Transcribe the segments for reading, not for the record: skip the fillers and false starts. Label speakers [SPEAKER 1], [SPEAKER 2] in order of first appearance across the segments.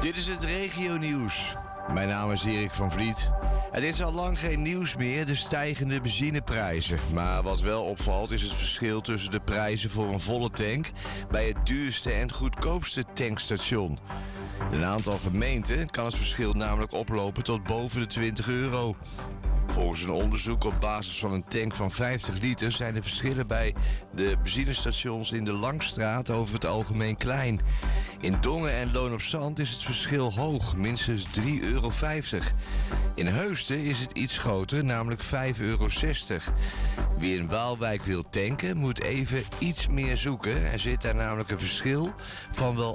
[SPEAKER 1] Dit is het regionieuws. Mijn naam is Erik van Vliet. Het is al lang geen nieuws meer, de stijgende benzineprijzen. Maar wat wel opvalt is het verschil tussen de prijzen voor een volle tank bij het duurste en goedkoopste tankstation. In een aantal gemeenten kan het verschil namelijk oplopen tot boven de €20. Volgens een onderzoek op basis van een tank van 50 liter zijn de verschillen bij de benzinestations in de Langstraat over het algemeen klein. In Dongen en Loon op Zand is het verschil hoog, minstens €3,50. In Heusden is het iets groter, namelijk €5,60. Wie in Waalwijk wil tanken, moet even iets meer zoeken. Er zit daar namelijk een verschil van wel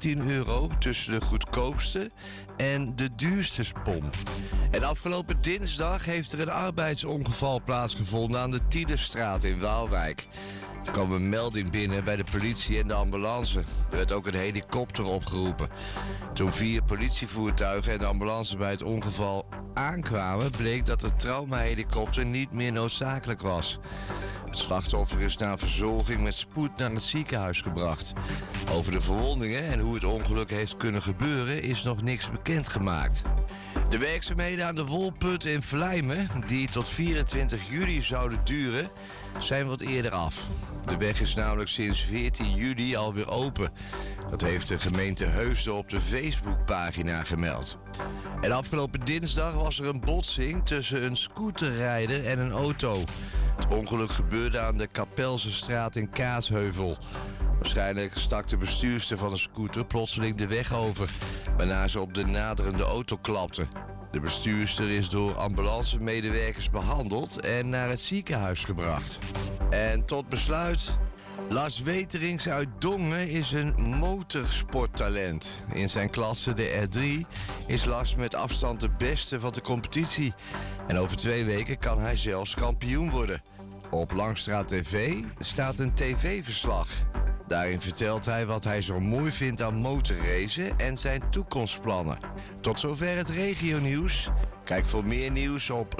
[SPEAKER 1] €18 tussen de goedkoopste en de duurste pomp. En afgelopen dinsdag heeft er een arbeidsongeval plaatsgevonden aan de Tielerstraat in Waalwijk. Er kwam een melding binnen bij de politie en de ambulance. Er werd ook een helikopter opgeroepen. Toen 4 politievoertuigen en de ambulance bij het ongeval aankwamen, bleek dat de traumahelikopter niet meer noodzakelijk was. Het slachtoffer is na verzorging met spoed naar het ziekenhuis gebracht. Over de verwondingen en hoe het ongeluk heeft kunnen gebeuren is nog niks bekendgemaakt. De werkzaamheden aan de Wolput in Vlijmen, die tot 24 juli zouden duren, zijn wat eerder af. De weg is namelijk sinds 14 juli alweer open. Dat heeft de gemeente Heusden op de Facebookpagina gemeld. En afgelopen dinsdag was er een botsing tussen een scooterrijder en een auto. Het ongeluk gebeurde aan de Kapelsestraat in Kaatsheuvel. Waarschijnlijk stak de bestuurster van de scooter plotseling de weg over, waarna ze op de naderende auto klapte. De bestuurster is door ambulancemedewerkers behandeld en naar het ziekenhuis gebracht. En tot besluit, Lars Weterings uit Dongen is een motorsporttalent. In zijn klasse, de R3, is Lars met afstand de beste van de competitie. En over 2 weken kan hij zelfs kampioen worden. Op Langstraat TV staat een tv-verslag. Daarin vertelt hij wat hij zo mooi vindt aan motorracen en zijn toekomstplannen. Tot zover het regionieuws. Kijk voor meer nieuws op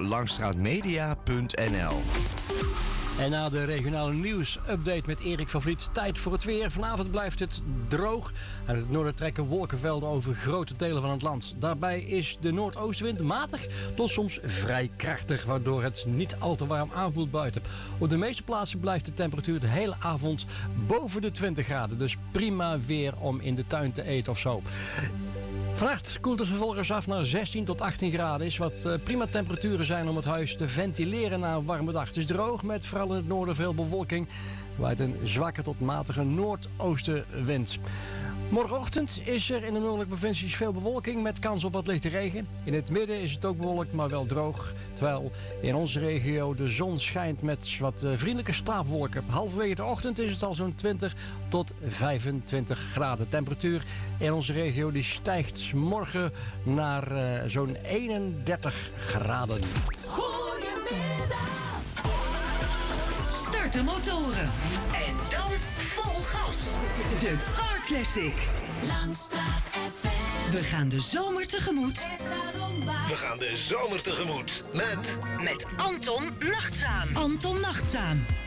[SPEAKER 1] langstraatmedia.nl.
[SPEAKER 2] En na de regionale nieuws-update met Erik van Vliet, tijd voor het weer. Vanavond blijft het droog. Uit het noorden trekken wolkenvelden over grote delen van het land. Daarbij is de noordoostenwind matig tot soms vrij krachtig, waardoor het niet al te warm aanvoelt buiten. Op de meeste plaatsen blijft de temperatuur de hele avond boven de 20 graden. Dus prima weer om in de tuin te eten of zo. Vannacht koelt het vervolgens af naar 16 tot 18 graden. Is wat prima temperaturen zijn om het huis te ventileren na een warme dag. Het is droog met vooral in het noorden veel bewolking. Waait een zwakke tot matige noordoostenwind. Morgenochtend is er in de noordelijke provincies veel bewolking met kans op wat lichte regen. In het midden is het ook bewolkt, maar wel droog. Terwijl in onze regio de zon schijnt met wat vriendelijke stapelwolken. Halverwege de ochtend is het al zo'n 20 tot 25 graden. Temperatuur in onze regio die stijgt morgen naar zo'n 31 graden.
[SPEAKER 3] Goedemiddag! Start de motoren en dan vol gas. De Car Classic. Langstraat FM. We gaan de zomer tegemoet.
[SPEAKER 4] We gaan de zomer tegemoet met
[SPEAKER 3] Anton Nachtzaam. Anton Nachtzaam.